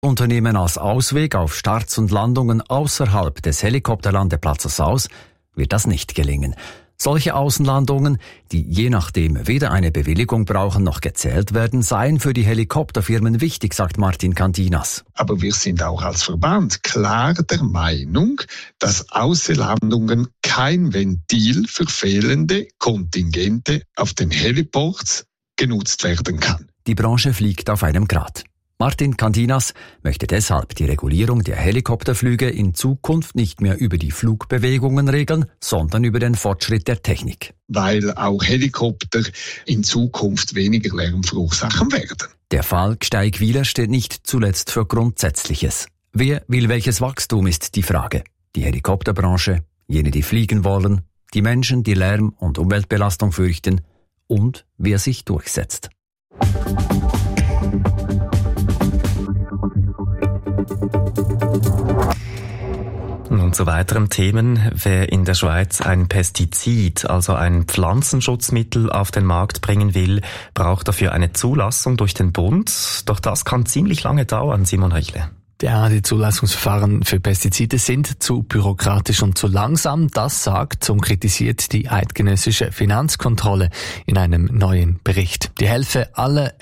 Unternehmen als Ausweg auf Starts und Landungen außerhalb des Helikopterlandeplatzes aus, wird das nicht gelingen. Solche Außenlandungen, die je nachdem weder eine Bewilligung brauchen noch gezählt werden, seien für die Helikopterfirmen wichtig, sagt Martin Cantinas. Aber wir sind auch als Verband klar der Meinung, dass Außenlandungen kein Ventil für fehlende Kontingente auf den Heliports genutzt werden kann. Die Branche fliegt auf einem Grat. Martin Cantinas möchte deshalb die Regulierung der Helikopterflüge in Zukunft nicht mehr über die Flugbewegungen regeln, sondern über den Fortschritt der Technik. Weil auch Helikopter in Zukunft weniger Lärm verursachen werden. Der Fall Gsteig-Wieler steht nicht zuletzt für Grundsätzliches. Wer will welches Wachstum, ist die Frage. Die Helikopterbranche, jene, die fliegen wollen, die Menschen, die Lärm- und Umweltbelastung fürchten und wer sich durchsetzt. Nun zu weiteren Themen. Wer in der Schweiz ein Pestizid, also ein Pflanzenschutzmittel, auf den Markt bringen will, braucht dafür eine Zulassung durch den Bund. Doch das kann ziemlich lange dauern, Simon Riechle. Ja, die Zulassungsverfahren für Pestizide sind zu bürokratisch und zu langsam. Das sagt und kritisiert die eidgenössische Finanzkontrolle in einem neuen Bericht. Die Hälfte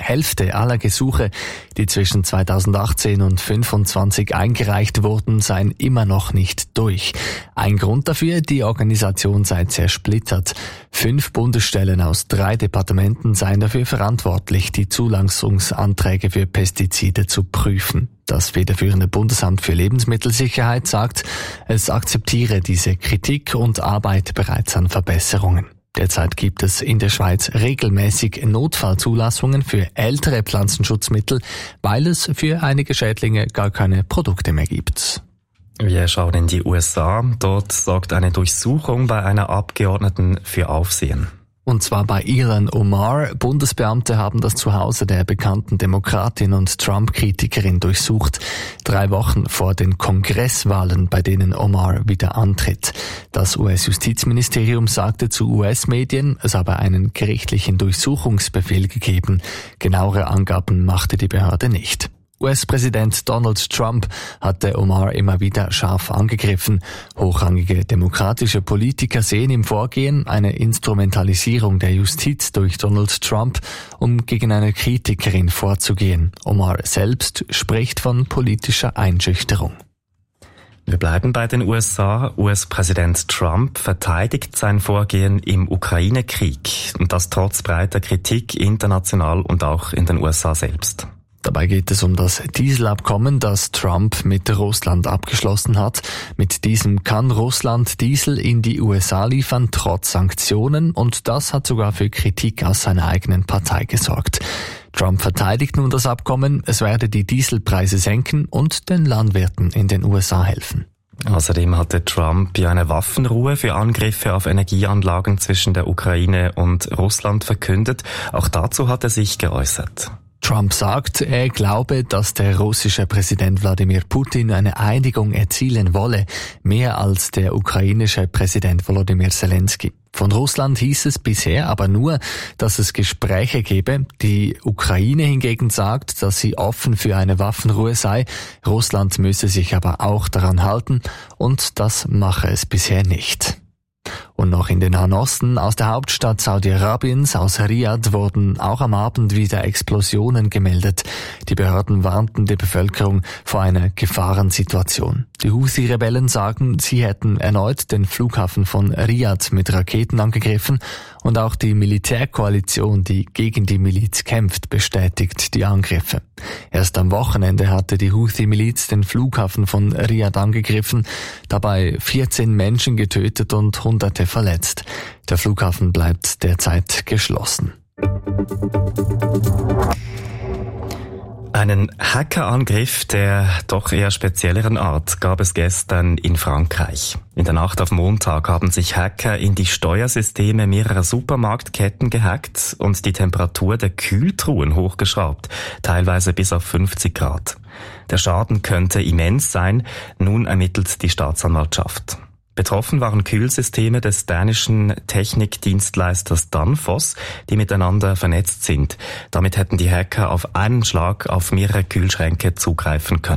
aller Gesuche, die zwischen 2018 und 2025 eingereicht wurden, seien immer noch nicht durch. Ein Grund dafür, die Organisation sei zersplittert. 5 Bundesstellen aus 3 Departementen seien dafür verantwortlich, die Zulassungsanträge für Pestizide zu prüfen. Das federführende Bundesamt für Lebensmittelsicherheit sagt, es akzeptiere diese Kritik und arbeite bereits an Verbesserungen. Derzeit gibt es in der Schweiz regelmäßig Notfallzulassungen für ältere Pflanzenschutzmittel, weil es für einige Schädlinge gar keine Produkte mehr gibt. Wir schauen in die USA. Dort sorgt eine Durchsuchung bei einer Abgeordneten für Aufsehen. Und zwar bei Ilhan Omar. Bundesbeamte haben das Zuhause der bekannten Demokratin und Trump-Kritikerin durchsucht. 3 Wochen vor den Kongresswahlen, bei denen Omar wieder antritt. Das US-Justizministerium sagte zu US-Medien, es habe einen gerichtlichen Durchsuchungsbefehl gegeben. Genauere Angaben machte die Behörde nicht. US-Präsident Donald Trump hatte Omar immer wieder scharf angegriffen. Hochrangige demokratische Politiker sehen im Vorgehen eine Instrumentalisierung der Justiz durch Donald Trump, um gegen eine Kritikerin vorzugehen. Omar selbst spricht von politischer Einschüchterung. Wir bleiben bei den USA. US-Präsident Trump verteidigt sein Vorgehen im Ukraine-Krieg. Und das trotz breiter Kritik international und auch in den USA selbst. Dabei geht es um das Dieselabkommen, das Trump mit Russland abgeschlossen hat. Mit diesem kann Russland Diesel in die USA liefern, trotz Sanktionen, und das hat sogar für Kritik aus seiner eigenen Partei gesorgt. Trump verteidigt nun das Abkommen, es werde die Dieselpreise senken und den Landwirten in den USA helfen. Außerdem hatte Trump ja eine Waffenruhe für Angriffe auf Energieanlagen zwischen der Ukraine und Russland verkündet. Auch dazu hat er sich geäußert. Trump sagt, er glaube, dass der russische Präsident Wladimir Putin eine Einigung erzielen wolle, mehr als der ukrainische Präsident Volodymyr Zelensky. Von Russland hieß es bisher aber nur, dass es Gespräche gebe. Die Ukraine hingegen sagt, dass sie offen für eine Waffenruhe sei. Russland müsse sich aber auch daran halten, und das mache es bisher nicht. Und noch in den Nahen Osten, aus der Hauptstadt Saudi-Arabiens, aus Riad, wurden auch am Abend wieder Explosionen gemeldet. Die Behörden warnten die Bevölkerung vor einer Gefahrensituation. Die Houthi-Rebellen sagen, sie hätten erneut den Flughafen von Riad mit Raketen angegriffen, und auch die Militärkoalition, die gegen die Miliz kämpft, bestätigt die Angriffe. Erst am Wochenende hatte die Houthi-Miliz den Flughafen von Riad angegriffen, dabei 14 Menschen getötet und Hunderte verletzt. Der Flughafen bleibt derzeit geschlossen. Einen Hackerangriff der doch eher spezielleren Art gab es gestern in Frankreich. In der Nacht auf Montag haben sich Hacker in die Steuersysteme mehrerer Supermarktketten gehackt und die Temperatur der Kühltruhen hochgeschraubt, teilweise bis auf 50 Grad. Der Schaden könnte immens sein, nun ermittelt die Staatsanwaltschaft. Betroffen waren Kühlsysteme des dänischen Technikdienstleisters Danfoss, die miteinander vernetzt sind. Damit hätten die Hacker auf einen Schlag auf mehrere Kühlschränke zugreifen können.